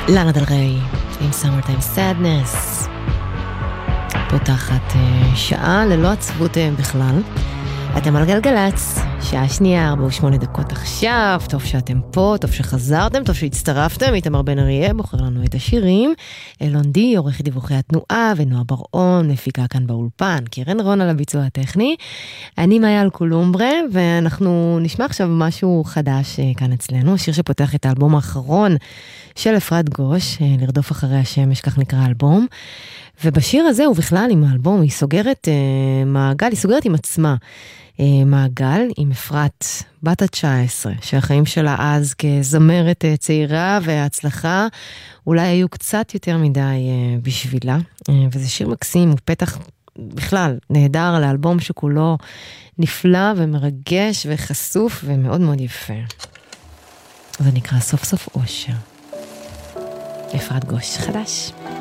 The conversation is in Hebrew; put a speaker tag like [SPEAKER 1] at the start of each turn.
[SPEAKER 1] לאנה דל ריי עם Summertime Sadness, פותחת שעה ללא עצבות בכלל. אתם על גלגלץ, שעה שנייה, 48 דקות עכשיו. טוב שאתם פה, טוב שחזרתם, טוב שהצטרפתם. איתמר בן אריה בוחר לנו את השירים, אלון די עורך דיווחי התנועה, ונועה ברעון מפיקה כאן באולפן, קרן רון על הביצוע הטכני. אני מאיה אלקולומברה, ואנחנו נשמע עכשיו משהו חדש כאן אצלנו, שיר שפותח את האלבום האחרון של אפרת גוש, לרדוף אחרי השמש, כך נקרא האלבום. ובשיר הזה, ובכלל עם האלבום, היא סוגרת מעגל, היא סוגרת עם עצמה מעגל עם אפרת בת ה-19, שהחיים שלה אז כזמרת צעירה וההצלחה אולי היו קצת יותר מדי בשבילה, וזה שיר מקסים, הוא פתח בכלל נהדר לאלבום שכולו נפלא ומרגש וחשוף ומאוד מאוד יפה. זה נקרא סוף סוף אושר. אפרת גוש חדש.